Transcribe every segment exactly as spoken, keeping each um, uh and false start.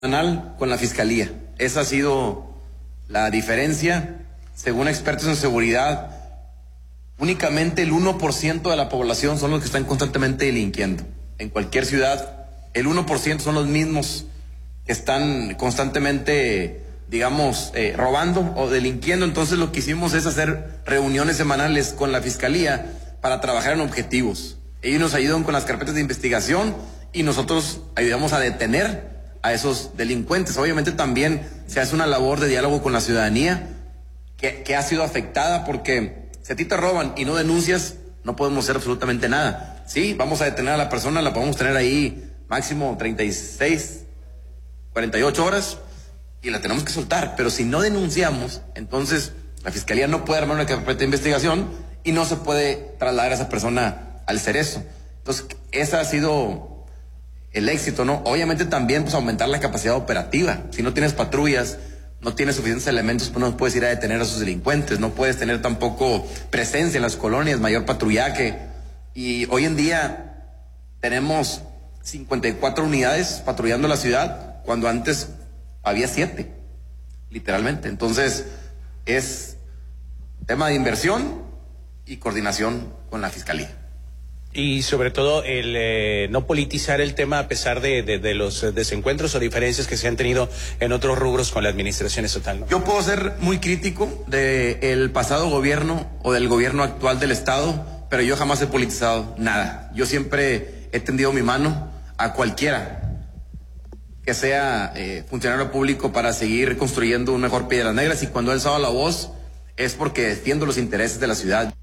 con la Fiscalía. Esa ha sido la diferencia. Según expertos en seguridad, únicamente el uno por ciento de la población son los que están constantemente delinquiendo. En cualquier ciudad, el uno por ciento son los mismos que están constantemente, digamos, eh, robando o delinquiendo. Entonces lo que hicimos es hacer reuniones semanales con la Fiscalía para trabajar en objetivos. Ellos nos ayudan con las carpetas de investigación y nosotros ayudamos a detener a esos delincuentes. Obviamente también se hace una labor de diálogo con la ciudadanía que, que ha sido afectada, porque si a ti te roban y no denuncias, no podemos hacer absolutamente nada. Sí, vamos a detener a la persona, la podemos tener ahí máximo treinta y seis, cuarenta y ocho horas y la tenemos que soltar, pero si no denunciamos, entonces la Fiscalía no puede armar una carpeta de investigación y no se puede trasladar a esa persona al cerezo. Entonces, ese ha sido el éxito, ¿no? Obviamente también, pues, aumentar la capacidad operativa. Si no tienes patrullas, no tienes suficientes elementos, pues no puedes ir a detener a sus delincuentes, no puedes tener tampoco presencia en las colonias, mayor patrullaje. Y hoy en día tenemos cincuenta y cuatro unidades patrullando la ciudad, cuando antes había siete, literalmente. Entonces, es tema de inversión y coordinación con la Fiscalía. Y sobre todo el eh, no politizar el tema a pesar de, de, de los desencuentros o diferencias que se han tenido en otros rubros con la administración estatal, ¿no? Yo puedo ser muy crítico del pasado gobierno o del gobierno actual del Estado, pero yo jamás he politizado nada. Yo siempre he tendido mi mano a cualquiera que sea eh, funcionario público para seguir construyendo un mejor Piedras Negras, y cuando he alzado la voz es porque defiendo los intereses de la ciudad.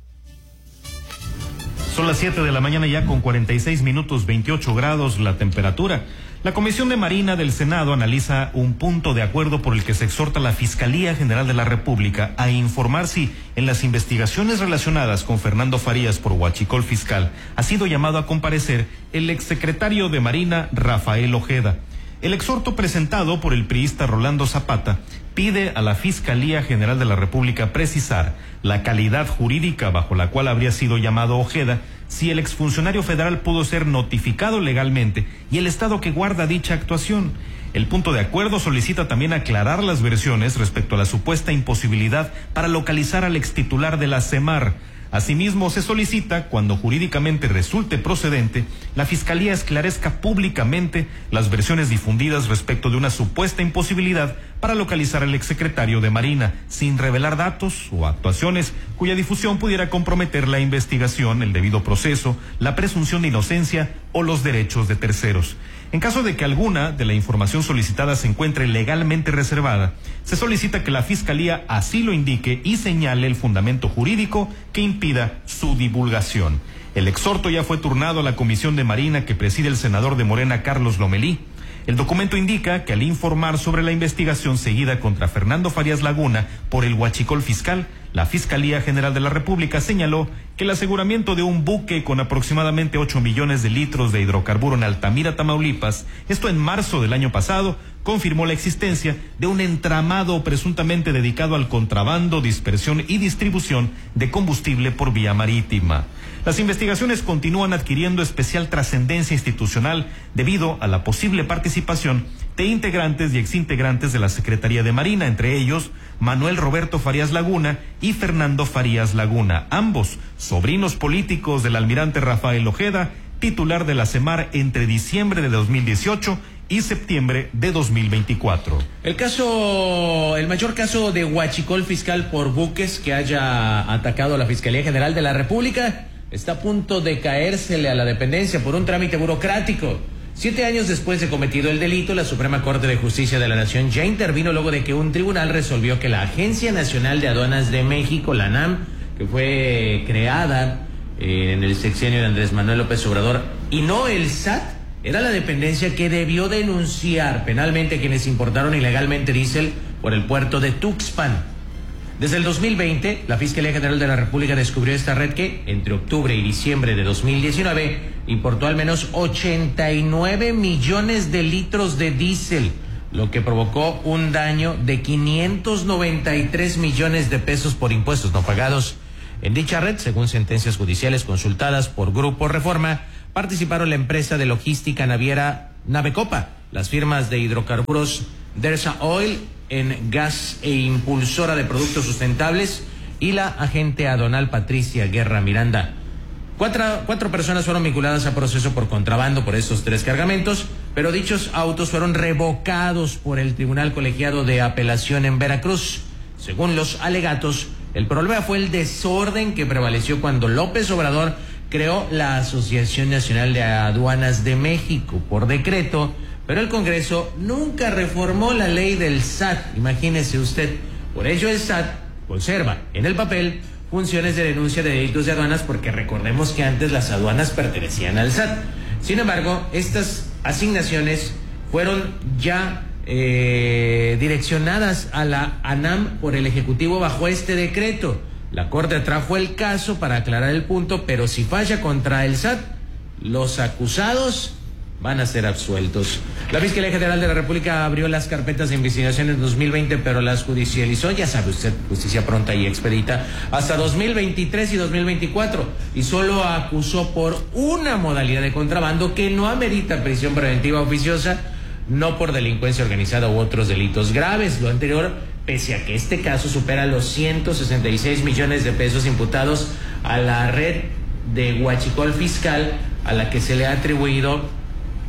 Son las siete de la mañana ya con cuarenta y seis minutos, veintiocho grados la temperatura. La Comisión de Marina del Senado analiza un punto de acuerdo por el que se exhorta a la Fiscalía General de la República a informar si en las investigaciones relacionadas con Fernando Farías por huachicol fiscal ha sido llamado a comparecer el exsecretario de Marina Rafael Ojeda. El exhorto presentado por el priista Rolando Zapata pide a la Fiscalía General de la República precisar la calidad jurídica bajo la cual habría sido llamado Ojeda, si el exfuncionario federal pudo ser notificado legalmente y el estado que guarda dicha actuación. El punto de acuerdo solicita también aclarar las versiones respecto a la supuesta imposibilidad para localizar al extitular de la CEMAR. Asimismo, se solicita, cuando jurídicamente resulte procedente, la Fiscalía esclarezca públicamente las versiones difundidas respecto de una supuesta imposibilidad para localizar al exsecretario de Marina, sin revelar datos o actuaciones cuya difusión pudiera comprometer la investigación, el debido proceso, la presunción de inocencia o los derechos de terceros. En caso de que alguna de la información solicitada se encuentre legalmente reservada, se solicita que la Fiscalía así lo indique y señale el fundamento jurídico que impida su divulgación. El exhorto ya fue turnado a la Comisión de Marina que preside el senador de Morena, Carlos Lomelí. El documento indica que al informar sobre la investigación seguida contra Fernando Farías Laguna por el huachicol fiscal, la Fiscalía General de la República señaló que el aseguramiento de un buque con aproximadamente ocho millones de litros de hidrocarburo en Altamira, Tamaulipas, esto en marzo del año pasado, confirmó la existencia de un entramado presuntamente dedicado al contrabando, dispersión y distribución de combustible por vía marítima. Las investigaciones continúan adquiriendo especial trascendencia institucional debido a la posible participación de integrantes y exintegrantes de la Secretaría de Marina, entre ellos Manuel Roberto Farías Laguna y Fernando Farías Laguna, ambos sobrinos políticos del almirante Rafael Ojeda, titular de la CEMAR entre diciembre de dos mil dieciocho y septiembre de dos mil veinticuatro. El caso, el mayor caso de huachicol fiscal por buques que haya atacado a la Fiscalía General de la República está a punto de caérsele a la dependencia por un trámite burocrático. Siete años después de cometido el delito, la Suprema Corte de Justicia de la Nación ya intervino luego de que un tribunal resolvió que la Agencia Nacional de Aduanas de México, la ANAM, que fue creada eh, en el sexenio de Andrés Manuel López Obrador, y no el S A T, era la dependencia que debió denunciar penalmente a quienes importaron ilegalmente diésel por el puerto de Tuxpan. Desde el dos mil veinte, la Fiscalía General de la República descubrió esta red que, entre octubre y diciembre de dos mil diecinueve, importó al menos ochenta y nueve millones de litros de diésel, lo que provocó un daño de quinientos noventa y tres millones de pesos por impuestos no pagados. En dicha red, según sentencias judiciales consultadas por Grupo Reforma, participaron la empresa de logística naviera Navecopa, las firmas de hidrocarburos Dersa Oil en gas e impulsora de productos sustentables y la agente aduanal Patricia Guerra Miranda. Cuatro, cuatro personas fueron vinculadas a proceso por contrabando por estos tres cargamentos, pero dichos autos fueron revocados por el Tribunal Colegiado de Apelación en Veracruz. Según los alegatos, el problema fue el desorden que prevaleció cuando López Obrador creó la Asociación Nacional de Aduanas de México por decreto, pero el Congreso nunca reformó la ley del S A T, imagínese usted. Por ello el S A T conserva en el papel funciones de denuncia de delitos de aduanas, porque recordemos que antes las aduanas pertenecían al S A T. Sin embargo, estas asignaciones fueron ya eh, direccionadas a la ANAM por el Ejecutivo bajo este decreto. La Corte trajo el caso para aclarar el punto, pero si falla contra el S A T, los acusados van a ser absueltos. La Fiscalía General de la República abrió las carpetas de investigación en dos mil veinte, pero las judicializó, ya sabe usted, justicia pronta y expedita, hasta dos mil veintitrés y dos mil veinticuatro, y solo acusó por una modalidad de contrabando que no amerita prisión preventiva oficiosa, no por delincuencia organizada u otros delitos graves. Lo anterior, pese a que este caso supera los ciento sesenta y seis millones de pesos imputados a la red de Huachicol Fiscal, a la que se le ha atribuido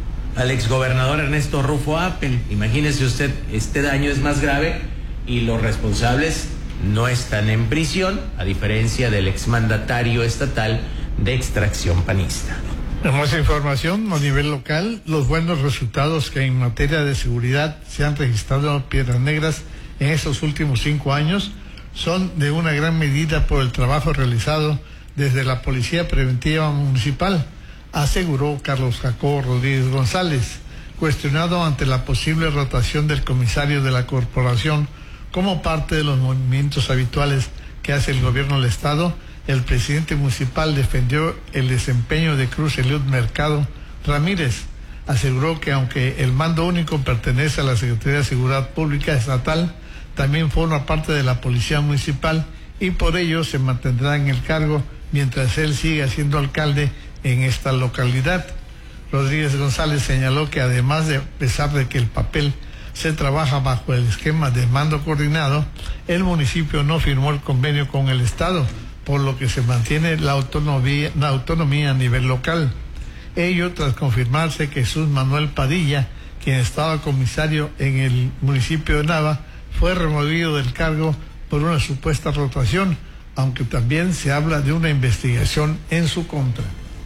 al exgobernador Ernesto Rufo Appel. Imagínese usted, este daño es más grave y los responsables no están en prisión, a diferencia del exmandatario estatal de extracción panista. En más información a nivel local, los buenos resultados que en materia de seguridad se han registrado en Piedras Negras en estos últimos cinco años son de una gran medida por el trabajo realizado desde la Policía Preventiva Municipal, aseguró Carlos Jacobo Rodríguez González, cuestionado ante la posible rotación del comisario de la corporación como parte de los movimientos habituales que hace el gobierno del estado. El presidente municipal defendió el desempeño de Cruz Eliud Mercado Ramírez. Aseguró que aunque el mando único pertenece a la Secretaría de Seguridad Pública Estatal, también forma parte de la Policía Municipal y por ello se mantendrá en el cargo mientras él siga siendo alcalde en esta localidad. Rodríguez González señaló que además de, a pesar de que el papel se trabaja bajo el esquema de mando coordinado, el municipio no firmó el convenio con el Estado, por lo que se mantiene la autonomía, la autonomía a nivel local. Ello tras confirmarse que Jesús Manuel Padilla, quien estaba comisario en el municipio de Nava, fue removido del cargo por una supuesta rotación, aunque también se habla de una investigación en su contra.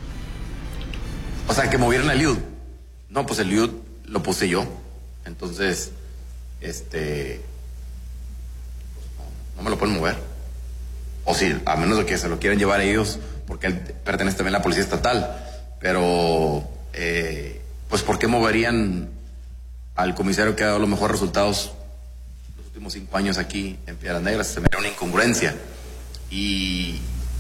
O sea, que movieron a Eliud. No, pues el Eliud lo puse yo. Entonces, este... no, no me lo pueden mover. O sí, a menos de que se lo quieran llevar a ellos, porque él pertenece también a la Policía Estatal. Pero, eh, pues, ¿por qué moverían al comisario que ha dado los mejores resultados los últimos cinco años aquí en Piedras Negras? Se me da una incongruencia. Y...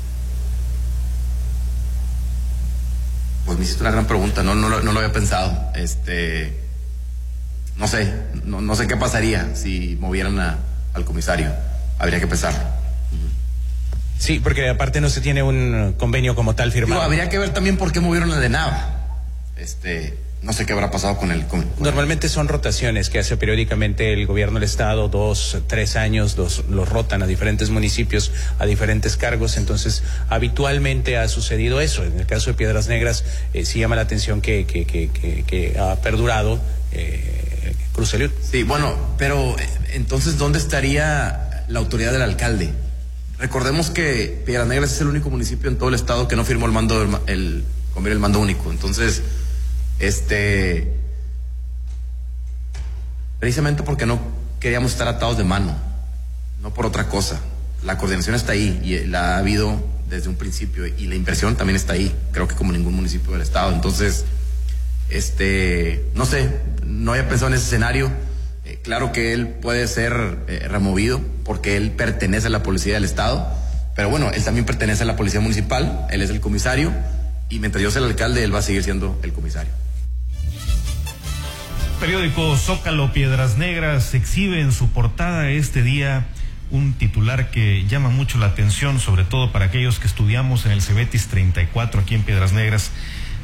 pues me hiciste una gran pregunta, no, no, no, no lo había pensado. Este, no sé, no, no sé qué pasaría si movieran a, al comisario. Habría que pensarlo. Sí, porque aparte no se tiene un convenio como tal firmado. Digo, habría que ver también por qué movieron a de Nava. Este, no sé qué habrá pasado con el... Con, con Normalmente son rotaciones que hace periódicamente el gobierno del estado, dos, tres años, los, los rotan a diferentes municipios, a diferentes cargos, entonces habitualmente ha sucedido eso. En el caso de Piedras Negras eh, sí llama la atención que, que, que, que, que ha perdurado eh, Cruz Eliud. Sí, bueno, pero entonces ¿dónde estaría la autoridad del alcalde? Recordemos que Piedras Negras es el único municipio en todo el estado que no firmó el mando, el, el, el mando único, entonces... Este, precisamente porque no queríamos estar atados de mano, no por otra cosa. La coordinación está ahí y la ha habido desde un principio y la inversión también está ahí, creo que como ningún municipio del estado. Entonces, este, no sé, no había pensado en ese escenario. Eh, claro que él puede ser eh, removido porque él pertenece a la policía del estado, pero bueno, él también pertenece a la policía municipal, él es el comisario y mientras yo sea el alcalde, él va a seguir siendo el comisario. Periódico Zócalo Piedras Negras exhibe en su portada este día un titular que llama mucho la atención, sobre todo para aquellos que estudiamos en el Cebetis treinta y cuatro aquí en Piedras Negras.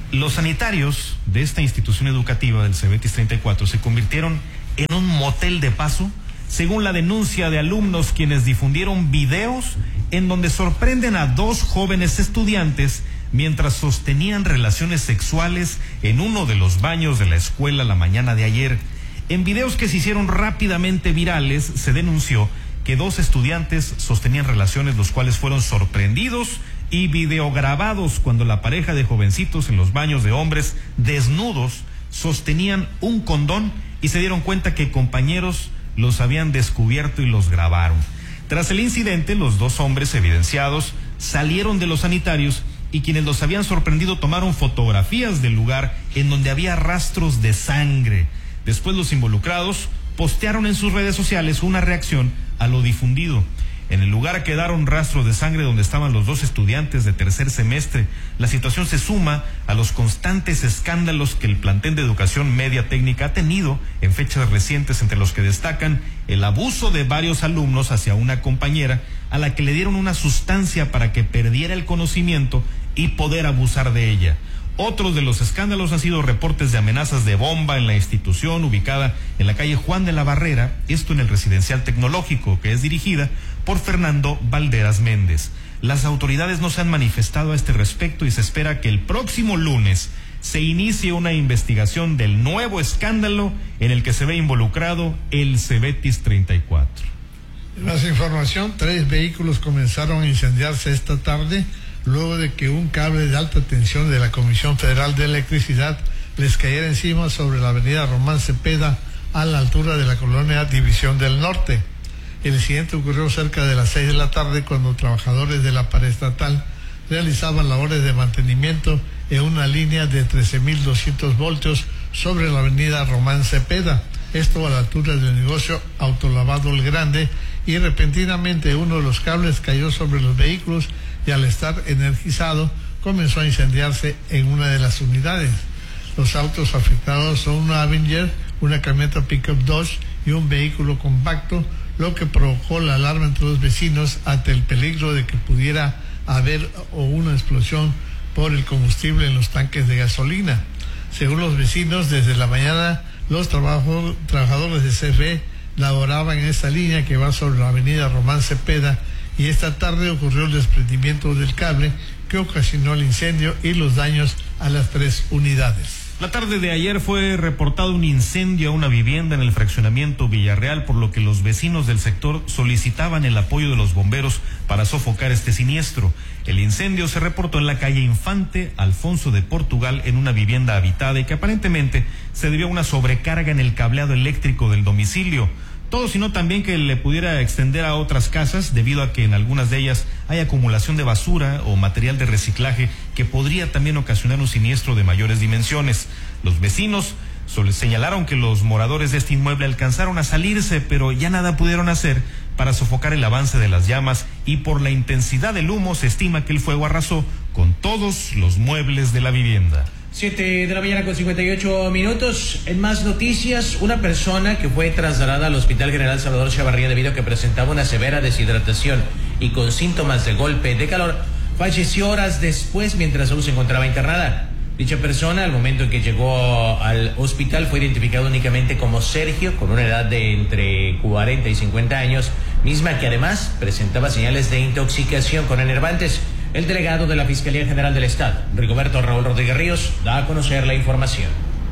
Los sanitarios de esta institución educativa del Cebetis treinta y cuatro se convirtieron en un motel de paso, según la denuncia de alumnos quienes difundieron videos en donde sorprenden a dos jóvenes estudiantes mientras sostenían relaciones sexuales en uno de los baños de la escuela la mañana de ayer. En videos que se hicieron rápidamente virales, se denunció que dos estudiantes sostenían relaciones, los cuales fueron sorprendidos y videograbados cuando la pareja de jovencitos en los baños de hombres desnudos sostenían un condón y se dieron cuenta que compañeros los habían descubierto y los grabaron. Tras el incidente, los dos hombres evidenciados salieron de los sanitarios y quienes los habían sorprendido tomaron fotografías del lugar en donde había rastros de sangre. Después los involucrados postearon en sus redes sociales una reacción a lo difundido. En el lugar quedaron rastros de sangre donde estaban los dos estudiantes de tercer semestre. La situación se suma a los constantes escándalos que el plantel de educación media técnica ha tenido en fechas recientes, entre los que destacan el abuso de varios alumnos hacia una compañera a la que le dieron una sustancia para que perdiera el conocimiento y poder abusar de ella. Otros de los escándalos han sido reportes de amenazas de bomba en la institución ubicada en la calle Juan de la Barrera, esto en el Residencial Tecnológico, que es dirigida por Fernando Valderas Méndez. Las autoridades no se han manifestado a este respecto y se espera que el próximo lunes se inicie una investigación del nuevo escándalo en el que se ve involucrado el Cebetis treinta y cuatro. Más información, tres vehículos comenzaron a incendiarse esta tarde luego de que un cable de alta tensión de la Comisión Federal de Electricidad les cayera encima sobre la avenida Román Cepeda a la altura de la colonia División del Norte. El incidente ocurrió cerca de las seis de la tarde cuando trabajadores de la paraestatal realizaban labores de mantenimiento en una línea de trece mil doscientos voltios sobre la avenida Román Cepeda, esto a la altura del negocio Autolavado El Grande, y repentinamente uno de los cables cayó sobre los vehículos y al estar energizado comenzó a incendiarse en una de las unidades. Los autos afectados son una Avenger, una camioneta Pickup Dodge y un vehículo compacto, lo que provocó la alarma entre los vecinos ante el peligro de que pudiera haber o una explosión por el combustible en los tanques de gasolina. Según los vecinos, desde la mañana los trabajo, trabajadores de C F E laboraban en esta línea que va sobre la avenida Román Cepeda, y esta tarde ocurrió el desprendimiento del cable que ocasionó el incendio y los daños a las tres unidades. La tarde de ayer fue reportado un incendio a una vivienda en el fraccionamiento Villarreal, por lo que los vecinos del sector solicitaban el apoyo de los bomberos para sofocar este siniestro. El incendio se reportó en la calle Infante Alfonso de Portugal, en una vivienda habitada, y que aparentemente se debió a una sobrecarga en el cableado eléctrico del domicilio. Todo sino también que le pudiera extender a otras casas, debido a que en algunas de ellas hay acumulación de basura o material de reciclaje que podría también ocasionar un siniestro de mayores dimensiones. Los vecinos señalaron que los moradores de este inmueble alcanzaron a salirse, pero ya nada pudieron hacer para sofocar el avance de las llamas, y por la intensidad del humo se estima que el fuego arrasó con todos los muebles de la vivienda. Siete de la mañana con cincuenta y ocho minutos. En más noticias, una persona que fue trasladada al Hospital General Salvador Chavarría debido a que presentaba una severa deshidratación y con síntomas de golpe de calor, falleció horas después mientras aún se encontraba internada. Dicha persona, al momento en que llegó al hospital, fue identificado únicamente como Sergio, con una edad de entre cuarenta y cincuenta años, misma que además presentaba señales de intoxicación con enervantes. El delegado de la Fiscalía General del Estado, Rigoberto Raúl Rodríguez Ríos, da a conocer la información.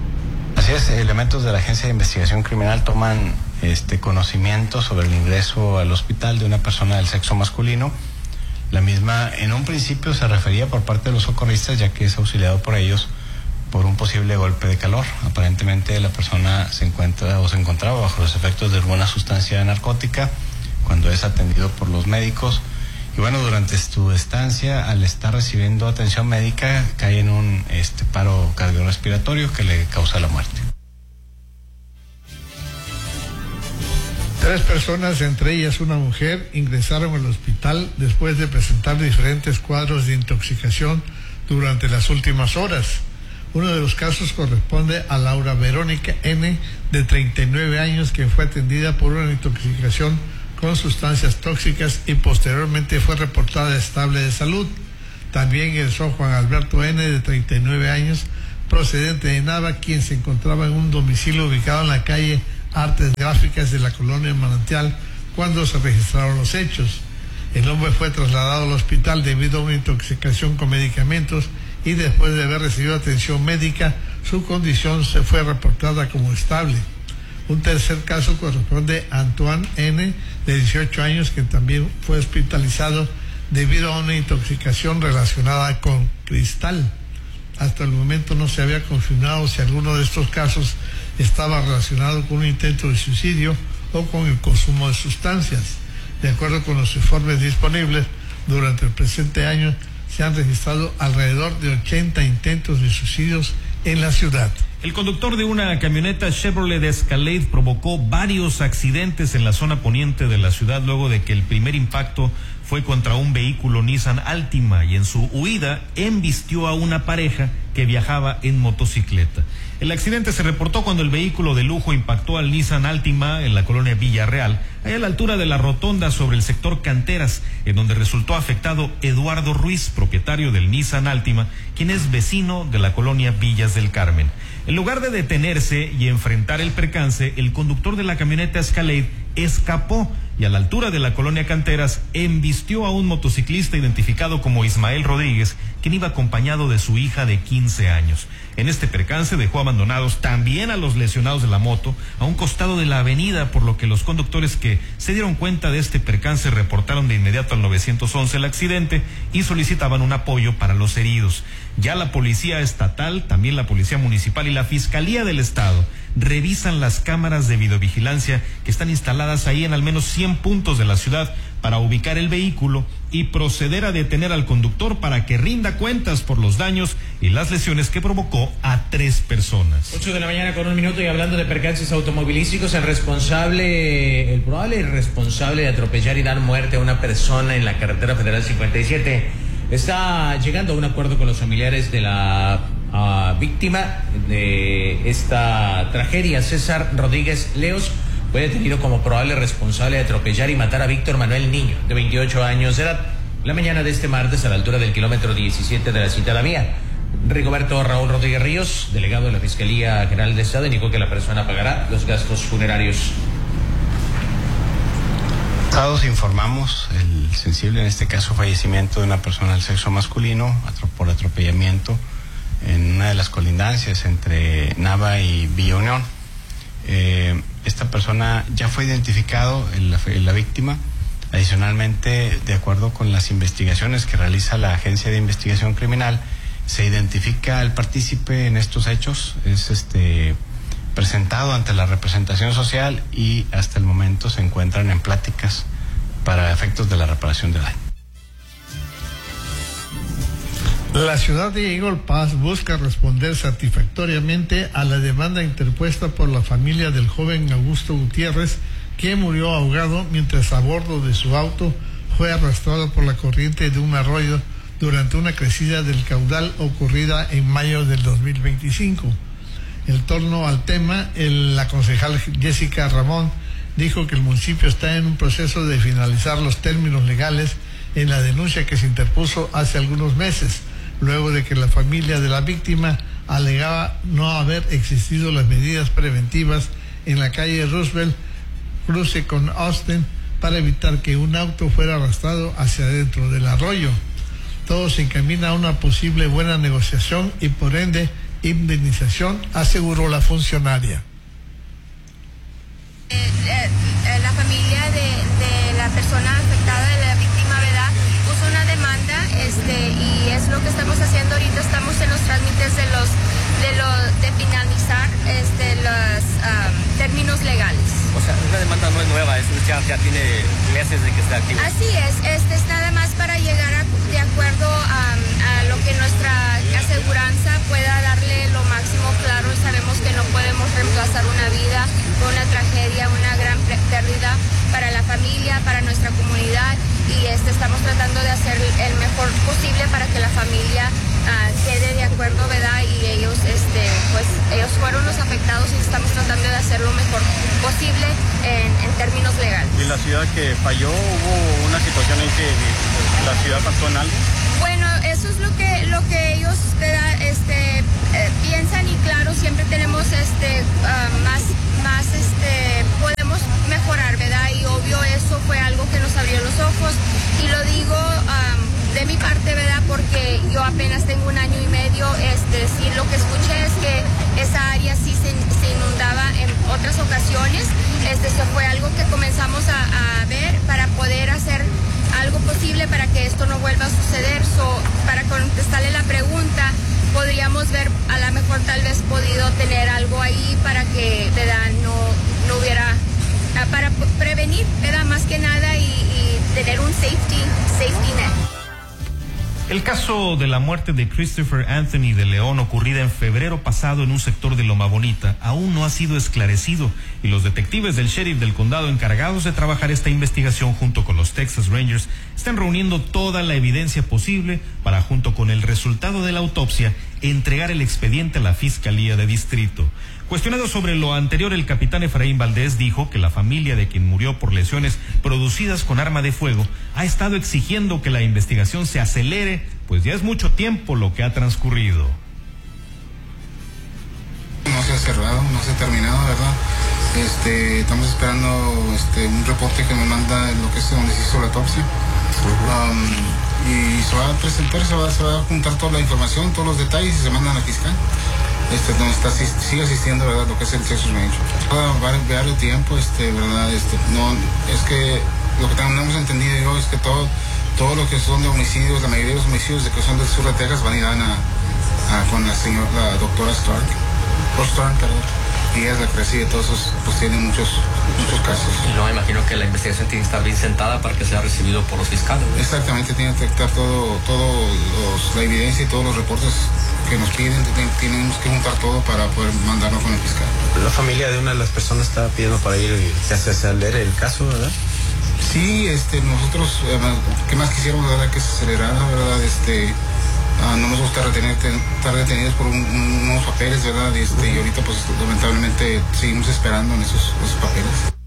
Así es, elementos de la Agencia de Investigación Criminal toman este conocimiento sobre el ingreso al hospital de una persona del sexo masculino. La misma en un principio se refería por parte de los socorristas, ya que es auxiliado por ellos por un posible golpe de calor. Aparentemente la persona se encuentra o se encontraba bajo los efectos de alguna sustancia narcótica cuando es atendido por los médicos. Y bueno, durante su estancia, al estar recibiendo atención médica, cae en un este, paro cardiorrespiratorio que le causa la muerte. Tres personas, entre ellas una mujer, ingresaron al hospital después de presentar diferentes cuadros de intoxicación durante las últimas horas. Uno de los casos corresponde a Laura Verónica N., de treinta y nueve años, que fue atendida por una intoxicación con sustancias tóxicas y posteriormente fue reportada estable de salud. También ingresó Juan Alberto N., de treinta y nueve años, procedente de Nava, quien se encontraba en un domicilio ubicado en la calle Artes Gráficas de la colonia Manantial cuando se registraron los hechos. El hombre fue trasladado al hospital debido a una intoxicación con medicamentos y después de haber recibido atención médica, su condición se fue reportada como estable. Un tercer caso corresponde a Antoine N., de dieciocho años, que también fue hospitalizado debido a una intoxicación relacionada con cristal. Hasta el momento no se había confirmado si alguno de estos casos estaba relacionado con un intento de suicidio o con el consumo de sustancias. De acuerdo con los informes disponibles, durante el presente año se han registrado alrededor de ochenta intentos de suicidios en la ciudad. El conductor de una camioneta Chevrolet Escalade provocó varios accidentes en la zona poniente de la ciudad luego de que el primer impacto fue contra un vehículo Nissan Altima y en su huida embistió a una pareja que viajaba en motocicleta. El accidente se reportó cuando el vehículo de lujo impactó al Nissan Altima en la colonia Villarreal, allá a la altura de la rotonda sobre el sector Canteras, en donde resultó afectado Eduardo Ruiz, propietario del Nissan Altima, quien es vecino de la colonia Villas del Carmen. En lugar de detenerse y enfrentar el percance, el conductor de la camioneta Escalade escapó y a la altura de la colonia Canteras embistió a un motociclista identificado como Ismael Rodríguez, quien iba acompañado de su hija de quince años. En este percance dejó abandonados también a los lesionados de la moto a un costado de la avenida, por lo que los conductores que se dieron cuenta de este percance reportaron de inmediato al nueve once el accidente y solicitaban un apoyo para los heridos. Ya la policía estatal, también la policía municipal y la Fiscalía del Estado revisan las cámaras de videovigilancia que están instaladas ahí en al menos cien puntos de la ciudad para ubicar el vehículo y proceder a detener al conductor para que rinda cuentas por los daños y las lesiones que provocó a tres personas. ocho de la mañana con un minuto, y hablando de percances automovilísticos, el responsable, el probable responsable de atropellar y dar muerte a una persona en la carretera federal cincuenta y siete está llegando a un acuerdo con los familiares de la uh, víctima de esta tragedia. César Rodríguez Leos fue detenido como probable responsable de atropellar y matar a Víctor Manuel Niño, de veintiocho años de edad, la mañana de este martes a la altura del kilómetro diecisiete de la Cinta La Vía. Rigoberto Raúl Rodríguez Ríos, delegado de la Fiscalía General de Estado, indicó que la persona pagará los gastos funerarios. Todos informamos el sensible, en este caso, fallecimiento de una persona del sexo masculino por atropellamiento en una de las colindancias entre Nava y Villa Unión. Eh, esta persona ya fue identificado, en la, en la víctima. Adicionalmente, de acuerdo con las investigaciones que realiza la Agencia de Investigación Criminal, se identifica al partícipe en estos hechos, es este presentado ante la representación social y hasta el momento se encuentran en pláticas para efectos de la reparación del daño. La ciudad de Eagle Pass busca responder satisfactoriamente a la demanda interpuesta por la familia del joven Augusto Gutiérrez, que murió ahogado mientras a bordo de su auto fue arrastrado por la corriente de un arroyo durante una crecida del caudal ocurrida en mayo del dos mil veinticinco. En torno al tema, el, la concejal Jessica Ramón dijo que el municipio está en un proceso de finalizar los términos legales en la denuncia que se interpuso hace algunos meses, luego de que la familia de la víctima alegaba no haber existido las medidas preventivas en la calle Roosevelt, cruce con Austin, para evitar que un auto fuera arrastrado hacia adentro del arroyo. Todo se encamina a una posible buena negociación y por ende indemnización, aseguró la funcionaria. Eh, eh, la familia de, de la persona afectada, de la víctima, ¿verdad?, puso una demanda, este, y es lo que estamos haciendo ahorita. Estamos en los trámites de los de los de finalizar este los um, términos legales. O sea, una demanda no es nueva, es ya, ya tiene meses de que está activa. Así es, este es nada más para llegar a, de acuerdo a, a lo que nuestra aseguranza pueda darle lo máximo. Claro, sabemos que no podemos reemplazar una vida, una tragedia, una gran pérdida para la familia, para nuestra comunidad, y este estamos tratando de hacer el mejor posible para que la familia uh, quede de acuerdo, ¿verdad? Y ellos, este, pues, ellos fueron los afectados y estamos tratando de hacer lo mejor posible en, en términos legales. ¿Y la ciudad que falló, hubo una situación en que la ciudad pasó en algo? Bueno, eso lo que lo que ellos ¿verdad? este eh, piensan, y claro, siempre tenemos este uh, más más este podemos mejorar, ¿verdad? Y obvio eso fue algo que nos abrió los ojos, y lo digo um, de mi parte, ¿verdad? Porque yo apenas tengo un año y medio, este sí, lo que escuché es que esa área sí se, se inundaba en otras ocasiones. Este eso fue algo que comenzamos a, a ver para poder hacer algo posible para que esto no vuelva a suceder. So, para contestarle la pregunta, podríamos ver, a lo mejor tal vez podido tener algo ahí para que, ¿verdad? No, no hubiera, para prevenir, ¿verdad? Más que nada, y, y tener un safety, safety net. El caso de la muerte de Christopher Anthony de León, ocurrida en febrero pasado en un sector de Loma Bonita, aún no ha sido esclarecido, y los detectives del sheriff del condado encargados de trabajar esta investigación junto con los Texas Rangers están reuniendo toda la evidencia posible para, junto con el resultado de la autopsia, entregar el expediente a la Fiscalía de Distrito. Cuestionado sobre lo anterior, el capitán Efraín Valdés dijo que la familia de quien murió por lesiones producidas con arma de fuego ha estado exigiendo que la investigación se acelere, pues ya es mucho tiempo lo que ha transcurrido. No se ha cerrado, no se ha terminado, ¿verdad? Este, estamos esperando este, un reporte que me manda lo que es donde se hizo la autopsia. Uh-huh. um, y se va a presentar, se va, se va a juntar toda la información, todos los detalles, y se mandan al fiscal. Este, donde está, sigue asistiendo, ¿verdad? Lo que es el Texas Ranger. Va varios tiempo, este, ¿verdad? Este, no, es que lo que tenemos entendido yo es que todo, todo lo que son de homicidios, la mayoría de los homicidios de que son del sur de Texas van y dan a, a con la señora, la doctora Stark, o Stark, perdón, y ella es la que recibe todos esos, pues tiene muchos, muchos casos. Y no, me imagino que la investigación tiene que estar bien sentada para que sea recibido por los fiscales, ¿no? Exactamente, tiene que detectar todo, todo los, la evidencia y todos los reportes que nos piden, tenemos que juntar todo para poder mandarlo con el fiscal. La familia de una de las personas está pidiendo para ir y acelerar el caso, ¿verdad? Sí, este, nosotros, eh, ¿qué más quisiéramos, verdad? Que se acelerara, ¿verdad? Este, uh, no nos gusta retener, estar detenidos por un, un, unos papeles, ¿verdad? Este, y ahorita, pues, lamentablemente, seguimos esperando en esos, esos papeles.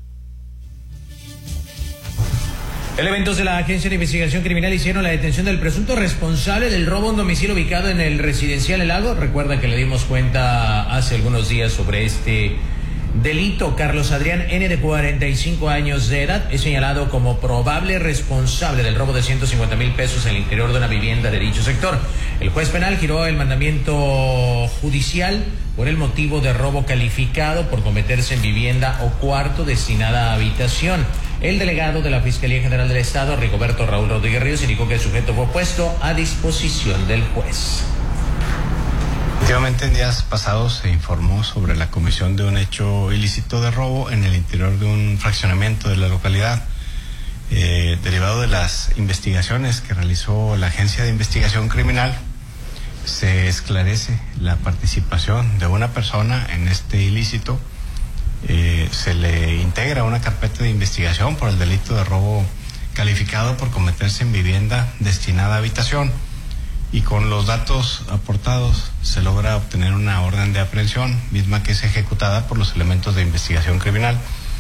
Elementos de la Agencia de Investigación Criminal hicieron la detención del presunto responsable del robo a un domicilio ubicado en el residencial El Lago. Recuerda que le dimos cuenta hace algunos días sobre este delito. Carlos Adrián N., de cuarenta y cinco años de edad, es señalado como probable responsable del robo de ciento cincuenta mil pesos en el interior de una vivienda de dicho sector. El juez penal giró el mandamiento judicial por el motivo de robo calificado por cometerse en vivienda o cuarto destinada a habitación. El delegado de la Fiscalía General del Estado, Rigoberto Raúl Rodríguez Ríos, indicó que el sujeto fue puesto a disposición del juez. Efectivamente, en días pasados se informó sobre la comisión de un hecho ilícito de robo en el interior de un fraccionamiento de la localidad. Eh, derivado de las investigaciones que realizó la Agencia de Investigación Criminal, se esclarece la participación de una persona en este ilícito. Eh, se le integra una carpeta de investigación por el delito de robo calificado por cometerse en vivienda destinada a habitación, y con los datos aportados se logra obtener una orden de aprehensión, misma que es ejecutada por los elementos de investigación criminal.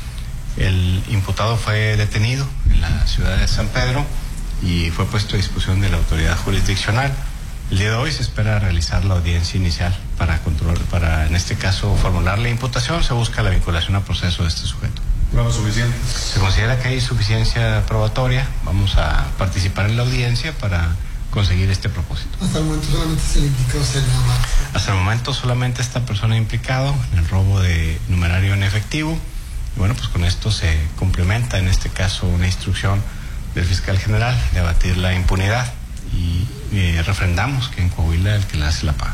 El imputado fue detenido en la ciudad de San Pedro y fue puesto a disposición de la autoridad jurisdiccional. El día de hoy se espera realizar la audiencia inicial para control, para en este caso formular la imputación. Se busca la vinculación a proceso de este sujeto. ¿Prueba suficiente? Se considera que hay suficiencia probatoria. Vamos a participar en la audiencia para conseguir este propósito. Hasta el momento solamente es el implicado, se llama. Hasta el momento solamente esta persona implicado en el robo de numerario en efectivo. Y bueno, pues con esto se complementa en este caso una instrucción del fiscal general de abatir la impunidad, y eh, refrendamos que en Coahuila el que la hace la paga.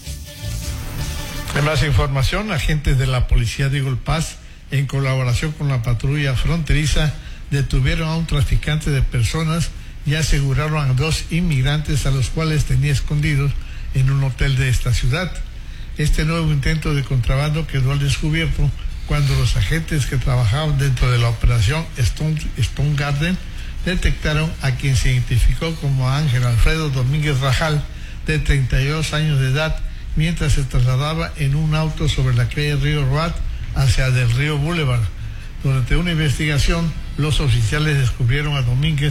En más información, agentes de la Policía de Eagle Pass, en colaboración con la patrulla fronteriza, detuvieron a un traficante de personas y aseguraron a dos inmigrantes a los cuales tenía escondidos en un hotel de esta ciudad. Este nuevo intento de contrabando quedó al descubierto cuando los agentes que trabajaban dentro de la operación Stone, Stone Garden detectaron a quien se identificó como Ángel Alfredo Domínguez Rajal, de treinta y dos años de edad, mientras se trasladaba en un auto sobre la calle Río Road hacia Del Río Boulevard. Durante una investigación, los oficiales descubrieron a Domínguez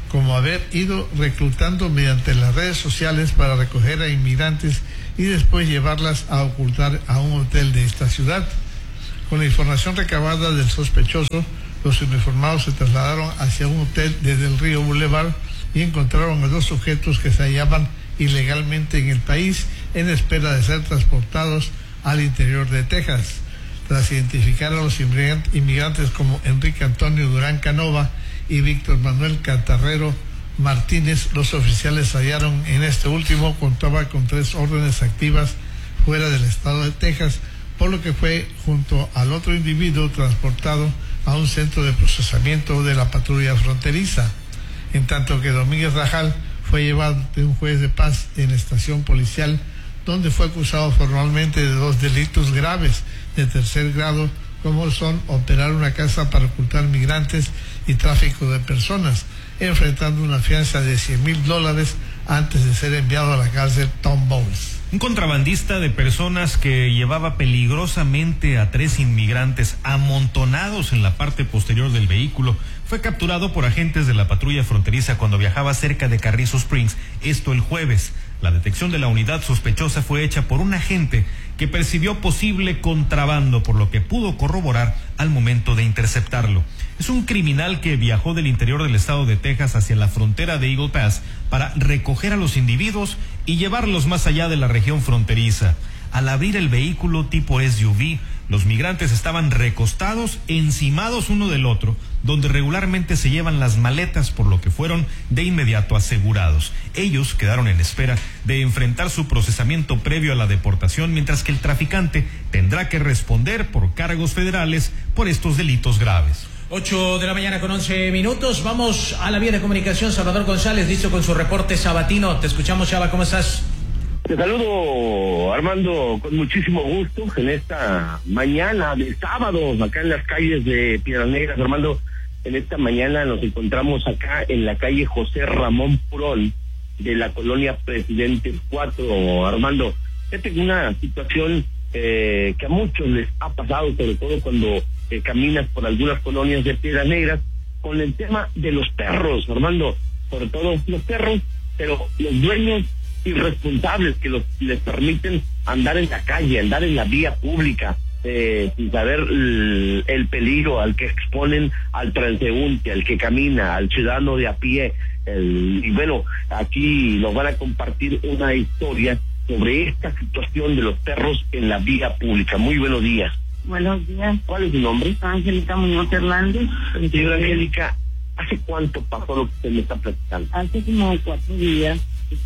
como haber ido reclutando mediante las redes sociales para recoger a inmigrantes y después llevarlas a ocultar a un hotel de esta ciudad. Con la información recabada del sospechoso, los uniformados se trasladaron hacia un hotel desde el Río Boulevard y encontraron a dos sujetos que se hallaban ilegalmente en el país en espera de ser transportados al interior de Texas. Tras identificar a los inmigrantes como Enrique Antonio Durán Canova y Víctor Manuel Catarrero Martínez, los oficiales hallaron en este último contaba con tres órdenes activas fuera del estado de Texas, por lo que fue junto al otro individuo transportado a un centro de procesamiento de la patrulla fronteriza, en tanto que Domínguez Rajal fue llevado ante un juez de paz en la estación policial, donde fue acusado formalmente de dos delitos graves de tercer grado, como son operar una casa para ocultar migrantes y tráfico de personas, enfrentando una fianza de cien mil dólares antes de ser enviado a la cárcel Tom Bowles. Un contrabandista de personas que llevaba peligrosamente a tres inmigrantes amontonados en la parte posterior del vehículo fue capturado por agentes de la patrulla fronteriza cuando viajaba cerca de Carrizo Springs, esto el jueves. La detección de la unidad sospechosa fue hecha por un agente que percibió posible contrabando, por lo que pudo corroborar al momento de interceptarlo. Es un criminal que viajó del interior del estado de Texas hacia la frontera de Eagle Pass para recoger a los individuos y llevarlos más allá de la región fronteriza. Al abrir el vehículo tipo S U V, los migrantes estaban recostados, encimados uno del otro, donde regularmente se llevan las maletas, por lo que fueron de inmediato asegurados. Ellos quedaron en espera de enfrentar su procesamiento previo a la deportación, mientras que el traficante tendrá que responder por cargos federales por estos delitos graves. Ocho de la mañana con once minutos. Vamos a la vía de comunicación. Salvador González, listo con su reporte sabatino. Te escuchamos, Chava, ¿cómo estás? Te saludo, Armando, con muchísimo gusto en esta mañana de sábado, acá en las calles de Piedras Negras. Armando, en esta mañana nos encontramos acá en la calle José Ramón Purón de la colonia Presidente cuatro, Armando. Esta es una situación eh, que a muchos les ha pasado, sobre todo cuando eh, caminas por algunas colonias de Piedras Negras, con el tema de los perros, Armando, sobre todo los perros, pero los dueños irresponsables que los, les permiten andar en la calle, andar en la vía pública, eh, sin saber el, el peligro al que exponen al transeúnte, al que camina, al ciudadano de a pie. El, y bueno, aquí nos van a compartir una historia sobre esta situación de los perros en la vía pública. Muy buenos días. Buenos días. ¿Cuál es su nombre? Angélica Muñoz Hernández. Señora Angélica, ¿hace cuánto pasó lo que usted me está platicando? Hace como cuatro días.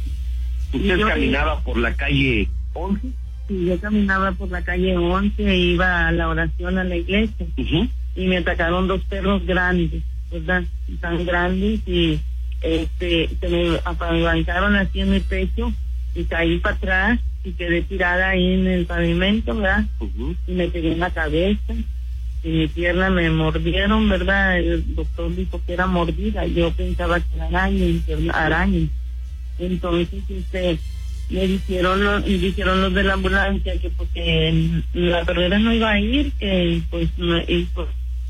¿Usted yo caminaba por la calle once? Sí, yo caminaba por la calle once e iba a la oración a la iglesia. Uh-huh. Y me atacaron dos perros grandes, ¿verdad? Tan grandes y este se me apalancaron así en mi pecho y caí para atrás y quedé tirada ahí en el pavimento, ¿verdad? Uh-huh. Y me pegué en la cabeza y mi pierna me mordieron, ¿verdad? El doctor dijo que era mordida, yo pensaba que era araña, araña. Entonces este me dijeron los, y dijeron los de la ambulancia que porque la perrera no iba a ir, que pues no, y pues,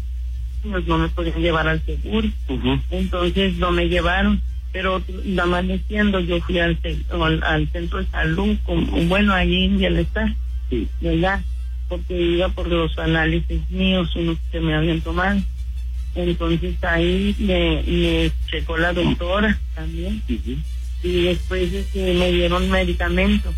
pues no me podían llevar al seguro. Uh-huh. Entonces no me llevaron, pero nada más diciendo yo fui al, al, al centro de salud, como, bueno, allí en Bienestar, sí, ¿verdad? Porque iba por los análisis míos, unos que me habían tomado. Entonces ahí me, me checó la doctora también. Uh-huh. Y después este, me dieron medicamentos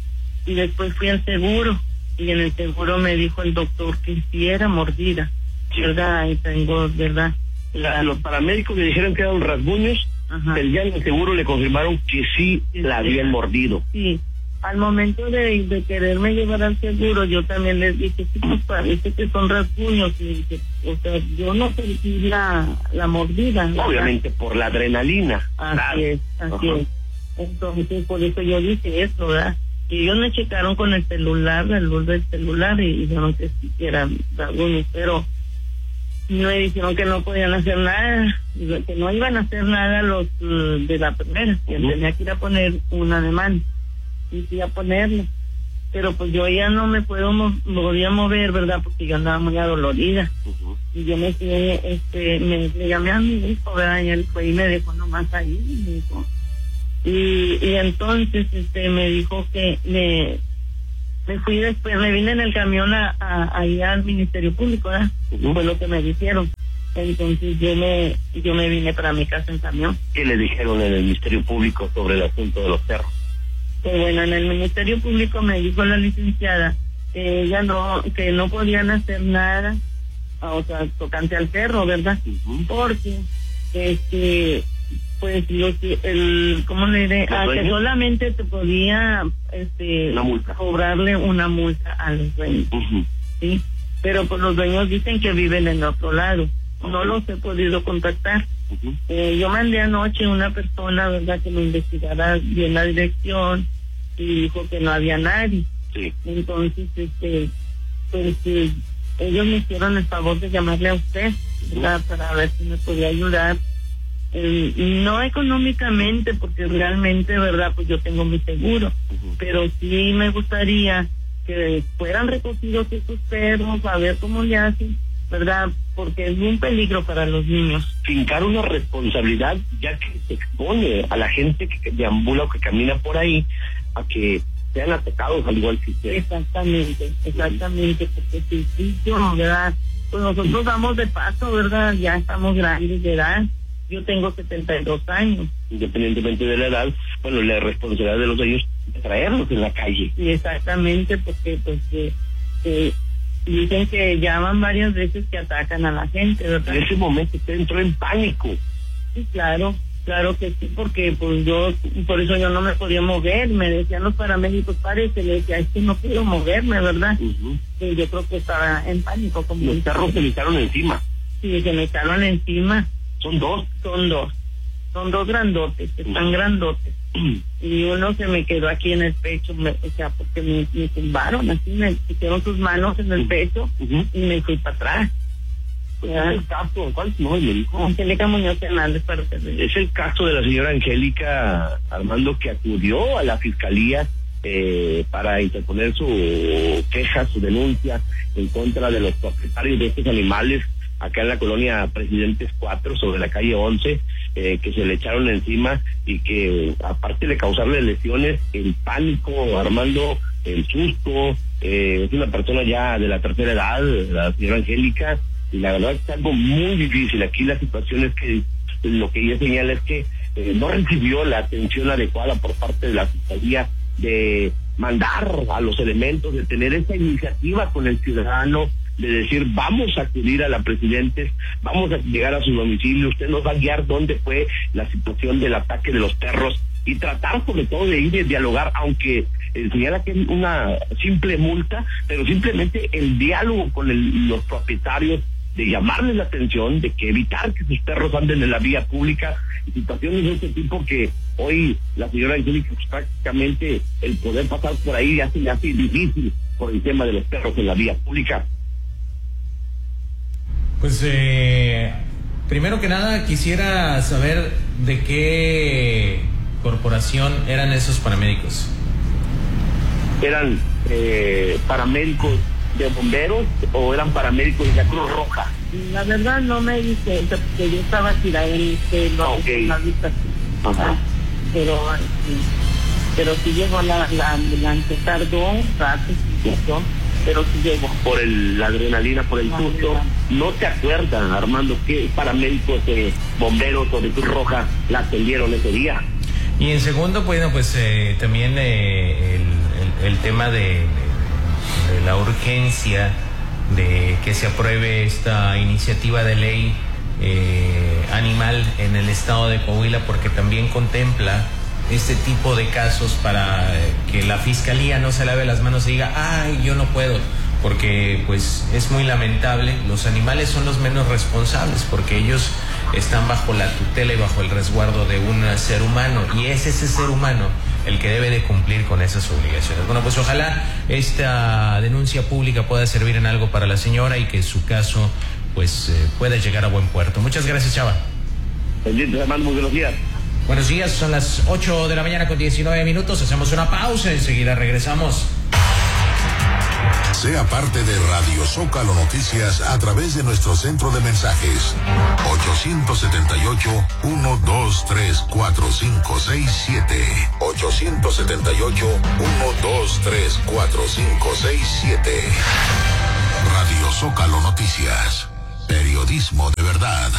y después fui al seguro y en el seguro me dijo el doctor que sí era mordida, ¿verdad? Y tengo, ¿verdad? La, los paramédicos le dijeron que eran rasguños, ajá, pero ya en el seguro le confirmaron que sí, sí la habían mordido. Sí, al momento de, de quererme llevar al seguro yo también les dije, sí, pues parece que son rasguños, y dije, o sea, yo no sentí la, la mordida, ¿verdad? Obviamente por la adrenalina. Así claro. es, así Ajá. es. Entonces, por eso yo dije eso, ¿verdad? Y ellos me checaron con el celular, la luz del celular, y yo no sé si eran rasguños, pero me dijeron que no podían hacer nada, que no iban a hacer nada los uh, de la primera, que uh-huh. tenía que ir a poner un ademán, y fui a ponerlo. pero pues yo ya no me puedo mo podía mover, ¿verdad? Porque yo andaba muy adolorida. Uh-huh. Y yo me fui, este, me, le llamé a mi hijo, ¿verdad? Y él fue y me dejó nomás ahí, mi hijo. Y, y entonces, este, me dijo que me, me fui después, me vine en el camión a, a, ahí al Ministerio Público, ¿verdad? Uh-huh. Fue lo que me dijeron. Entonces yo me, yo me vine para mi casa en camión. ¿Qué le dijeron en el Ministerio Público sobre el asunto de los perros? Pues bueno, en el Ministerio Público me dijo la licenciada que ella no, que no podían hacer nada, o sea, tocante al perro, ¿verdad? Uh-huh. Porque, este, pues, lo que, el, ¿cómo le diré? Ah, que solamente te podía, este, una multa. cobrarle una multa a los dueños, uh-huh. ¿sí? Pero pues los dueños dicen que viven en otro lado, uh-huh. No los he podido contactar. Uh-huh. Eh, yo mandé anoche una persona, ¿verdad?, que me investigara bien la dirección y dijo que no había nadie. Sí. Entonces, este, pues eh, ellos me hicieron el favor de llamarle a usted, ¿verdad?, uh-huh. para ver si me podía ayudar. Eh, no económicamente, porque realmente, ¿verdad?, pues yo tengo mi seguro, uh-huh. pero sí me gustaría que fueran recogidos esos perros, a ver cómo le hacen, ¿verdad? Porque es un peligro para los niños. Fincar una responsabilidad, ya que se expone a la gente que deambula o que camina por ahí a que sean atacados al igual que usted. Exactamente, exactamente, porque si, si yo, ¿verdad? Pues nosotros vamos de paso, ¿verdad? Ya estamos grandes de edad. Yo tengo setenta y dos años. Independientemente de la edad, bueno, la responsabilidad de los dueños de traerlos en la calle. Sí, exactamente, porque pues eh, eh, dicen que llaman varias veces que atacan a la gente, ¿verdad? En ese momento usted entró en pánico. Sí, claro, claro que sí, porque pues yo, por eso yo no me podía mover, me decían los paramédicos, párese, le decía, es que no puedo moverme, ¿verdad? Uh-huh. Y yo creo que estaba en pánico. Como los perros se me echaron encima. Sí, se me echaron encima. ¿Son dos? Son dos. Son dos grandotes, están uh-huh. grandotes. Uh-huh. Y uno se me quedó aquí en el pecho, me, o sea, porque me, me tumbaron, así me pusieron sus manos en el uh-huh. pecho uh-huh. y me fui para atrás. Pues es el caso, ¿cuál no me dijo? Angélica Muñoz Hernández, para servirle. Es el caso de la señora Angélica Armando, que acudió a la fiscalía eh, para interponer su queja, su denuncia en contra de los propietarios de estos animales acá en la colonia Presidentes cuatro, sobre la calle once, eh, que se le echaron encima y que, aparte de causarle lesiones, el pánico, Armando, el susto, eh, es una persona ya de la tercera edad, la señora Angélica, y la verdad es algo muy difícil. Aquí la situación es que lo que ella señala es que eh, no recibió la atención adecuada por parte de la fiscalía de mandar a los elementos, de tener esa iniciativa con el ciudadano, de decir, vamos a acudir a la Presidentes, vamos a llegar a su domicilio, usted nos va a guiar dónde fue la situación del ataque de los perros, y tratar sobre todo de ir y dialogar, aunque eh, señala que es una simple multa, pero simplemente el diálogo con el, los propietarios, de llamarles la atención, de que evitar que sus perros anden en la vía pública, y situaciones de este tipo que hoy la señora Angélica, pues, prácticamente el poder pasar por ahí ya se le hace difícil por el tema de los perros en la vía pública. Pues eh, primero que nada quisiera saber de qué corporación eran esos paramédicos. Eran eh, paramédicos de bomberos o eran paramédicos de la Cruz Roja. La verdad no me dice, porque yo estaba tirada en este, no, okay. en la vista, ah, pero sí, pero sí llegó la, la ambulancia, tardó un rato, sí llegó, pero sí llegó. Por el, la adrenalina, por el susto. ¿No te acuerdas, Armando, qué paramédicos de bomberos o de Cruz Roja la atendieron ese día? Y en segundo, bueno, pues eh, también eh, el, el, el tema de, de, de la urgencia de que se apruebe esta iniciativa de ley eh, animal en el estado de Coahuila, porque también contempla este tipo de casos para que la fiscalía no se lave las manos y diga, ay, yo no puedo, porque pues es muy lamentable. Los animales son los menos responsables porque ellos están bajo la tutela y bajo el resguardo de un ser humano, y es ese ser humano el que debe de cumplir con esas obligaciones. Bueno, pues ojalá esta denuncia pública pueda servir en algo para la señora y que su caso pues eh, pueda llegar a buen puerto. Muchas gracias, Chava. Pendiente, Armando, muy buenos días. Buenos días, son las ocho de la mañana con diecinueve minutos, hacemos una pausa, enseguida regresamos. Sea parte de Radio Zócalo Noticias a través de nuestro centro de mensajes ocho siete ocho, uno dos tres, cuatro cinco seis siete. ocho siete ocho, uno dos tres, cuatro cinco seis siete. Radio Zócalo Noticias. Periodismo de verdad.